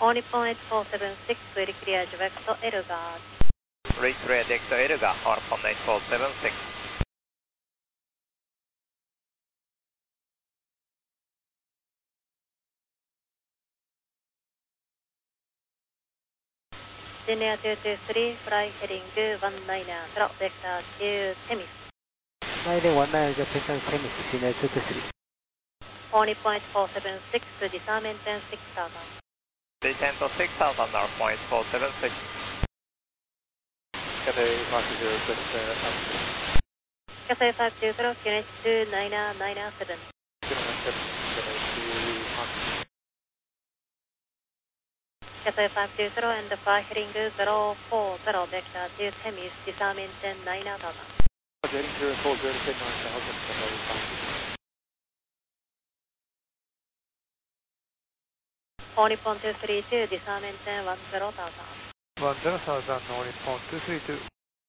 All Nippon 8476, will clear direct to Elgard. Reach clear direct to Elgard, All Nippon 8476. Senior 223, fly heading 190, vector to Temis. 9019, just return Temis, Senior 223. All Nippon 8476, disarm maintain 6000. Descend to 6000, All Nippon 8476. Cathay 520, just Cathay 520, QNH 2997. 297, Cathay 520 and fly heading 040, vector to Temis, disarm maintain 9000. Heading 040, take 9000, Cathay 520. All Nippon 232, disarm maintain 10,000. 10,000, All Nippon 232.